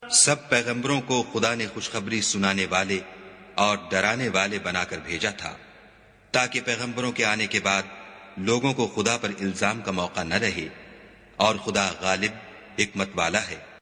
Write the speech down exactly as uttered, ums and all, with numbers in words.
सब पैगंबरों को खुदा ने खुशखबरी सुनाने वाले और डराने वाले बनाकर भेजा था, ताकि पैगंबरों के आने के बाद लोगों को खुदा पर इल्जाम का मौका न रहे, और खुदा गालिब हिकमत वाला है।